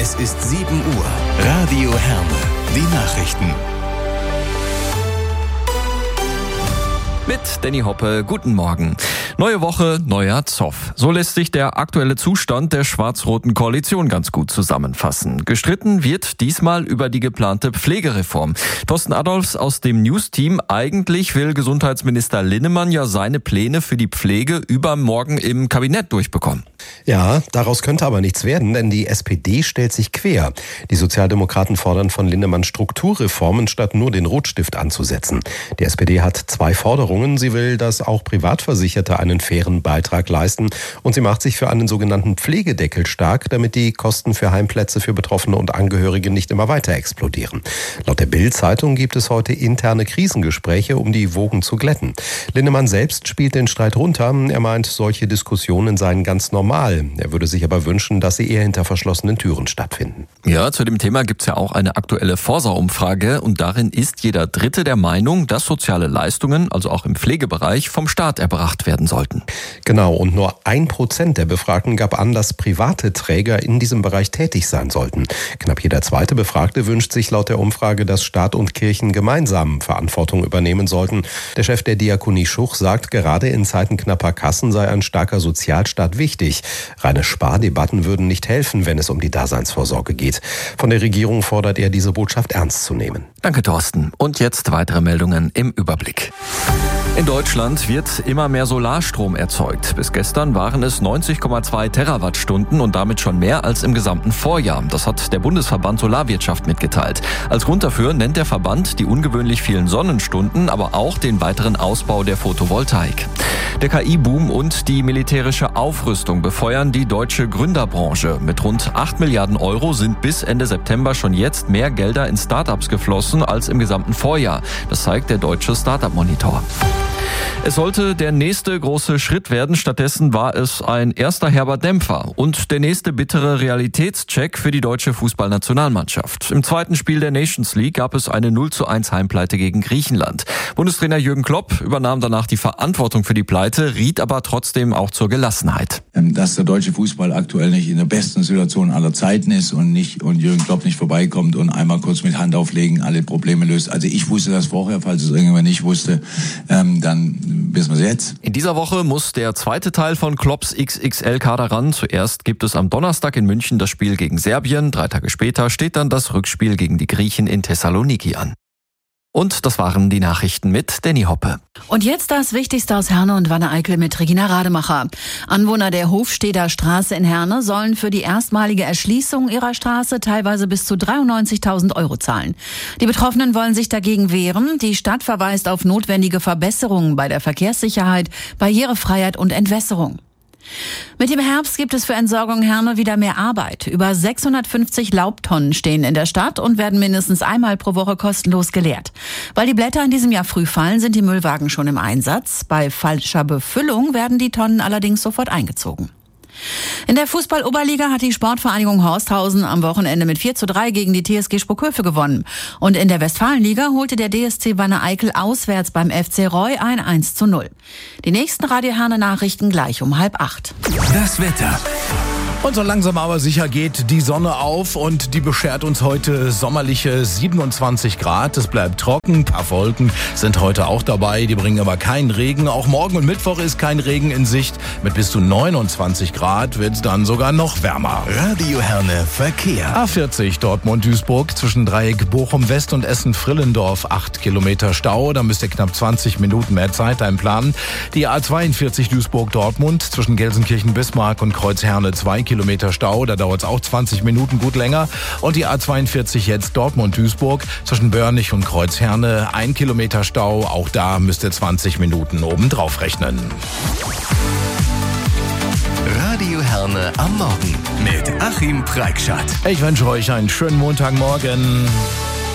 Es ist 7 Uhr. Radio Herne. Die Nachrichten. Mit Danny Hoppe, guten Morgen. Neue Woche, neuer Zoff. So lässt sich der aktuelle Zustand der schwarz-roten Koalition ganz gut zusammenfassen. Gestritten wird diesmal über die geplante Pflegereform. Thorsten Adolphs aus dem News-Team. Eigentlich will Gesundheitsminister Linnemann ja seine Pläne für die Pflege übermorgen im Kabinett durchbekommen. Ja, daraus könnte aber nichts werden, denn die SPD stellt sich quer. Die Sozialdemokraten fordern von Linnemann Strukturreformen, statt nur den Rotstift anzusetzen. Die SPD hat 2 Forderungen. Sie will, dass auch Privatversicherte einen fairen Beitrag leisten, und sie macht sich für einen sogenannten Pflegedeckel stark, damit die Kosten für Heimplätze für Betroffene und Angehörige nicht immer weiter explodieren. Laut der Bild-Zeitung gibt es heute interne Krisengespräche, um die Wogen zu glätten. Linnemann selbst spielt den Streit runter. Er meint, solche Diskussionen seien ganz normal. Er würde sich aber wünschen, dass sie eher hinter verschlossenen Türen stattfinden. Ja, zu dem Thema gibt's ja auch eine aktuelle Forsa-Umfrage, und darin ist jeder Dritte der Meinung, dass soziale Leistungen, also auch im Pflegebereich, vom Staat erbracht werden sollten. Genau, und nur 1% der Befragten gab an, dass private Träger in diesem Bereich tätig sein sollten. Knapp jeder zweite Befragte wünscht sich laut der Umfrage, dass Staat und Kirchen gemeinsam Verantwortung übernehmen sollten. Der Chef der Diakonie Schuch sagt, gerade in Zeiten knapper Kassen sei ein starker Sozialstaat wichtig. Reine Spardebatten würden nicht helfen, wenn es um die Daseinsvorsorge geht. Von der Regierung fordert er, diese Botschaft ernst zu nehmen. Danke, Thorsten. Und jetzt weitere Meldungen im Überblick. In Deutschland wird immer mehr Solarstrom erzeugt. Bis gestern waren es 90,2 Terawattstunden und damit schon mehr als im gesamten Vorjahr. Das hat der Bundesverband Solarwirtschaft mitgeteilt. Als Grund dafür nennt der Verband die ungewöhnlich vielen Sonnenstunden, aber auch den weiteren Ausbau der Photovoltaik. Der KI-Boom und die militärische Aufrüstung befeuern die deutsche Gründerbranche. Mit rund 8 Milliarden Euro sind bis Ende September schon jetzt mehr Gelder in Startups geflossen als im gesamten Vorjahr. Das zeigt der deutsche Startup-Monitor. Es sollte der nächste große Schritt werden, stattdessen war es ein erster herber Dämpfer und der nächste bittere Realitätscheck für die deutsche Fußballnationalmannschaft. Im zweiten Spiel der Nations League gab es eine 0:1 Heimpleite gegen Griechenland. Bundestrainer Jürgen Klopp übernahm danach die Verantwortung für die Pleite, riet aber trotzdem auch zur Gelassenheit. Dass der deutsche Fußball aktuell nicht in der besten Situation aller Zeiten ist und Jürgen Klopp nicht vorbeikommt und einmal kurz mit Hand auflegen alle Probleme löst. Also ich wusste das vorher, falls es irgendjemand nicht wusste, dann wissen wir es jetzt. In dieser Woche muss der zweite Teil von Klopps XXL-Kader ran. Zuerst gibt es am Donnerstag in München das Spiel gegen Serbien. 3 Tage später steht dann das Rückspiel gegen die Griechen in Thessaloniki an. Und das waren die Nachrichten mit Danny Hoppe. Und jetzt das Wichtigste aus Herne und Wanne-Eickel mit Regina Rademacher. Anwohner der Hofsteder Straße in Herne sollen für die erstmalige Erschließung ihrer Straße teilweise bis zu 93.000 Euro zahlen. Die Betroffenen wollen sich dagegen wehren. Die Stadt verweist auf notwendige Verbesserungen bei der Verkehrssicherheit, Barrierefreiheit und Entwässerung. Mit dem Herbst gibt es für Entsorgung Herne wieder mehr Arbeit. Über 650 Laubtonnen stehen in der Stadt und werden mindestens einmal pro Woche kostenlos geleert. Weil die Blätter in diesem Jahr früh fallen, sind die Müllwagen schon im Einsatz. Bei falscher Befüllung werden die Tonnen allerdings sofort eingezogen. In der Fußball-Oberliga hat die Sportvereinigung Horsthausen am Wochenende mit 4:3 gegen die TSG Sprockhövel gewonnen. Und in der Westfalenliga holte der DSC Wanne-Eickel auswärts beim FC Roy ein 1:0. Die nächsten Radio Herne Nachrichten gleich um 7:30. Das Wetter. Und so langsam aber sicher geht die Sonne auf und die beschert uns heute sommerliche 27 Grad. Es bleibt trocken, ein paar Wolken sind heute auch dabei, die bringen aber keinen Regen. Auch morgen und Mittwoch ist kein Regen in Sicht. Mit bis zu 29 Grad wird es dann sogar noch wärmer. Radio Herne Verkehr. A40 Dortmund-Duisburg zwischen Dreieck Bochum-West und Essen-Frillendorf 8 Kilometer Stau. Da müsst ihr knapp 20 Minuten mehr Zeit einplanen. Die A42 Duisburg-Dortmund zwischen Gelsenkirchen-Bismarck und Kreuzherne 2 Kilometer Stau, da dauert es auch 20 Minuten gut länger. Und die A42 jetzt Dortmund-Duisburg zwischen Börnich und Kreuzherne 1 Kilometer Stau, auch da müsst ihr 20 Minuten obendrauf rechnen. Radio Herne am Morgen mit Achim Preikschat. Ich wünsche euch einen schönen Montagmorgen.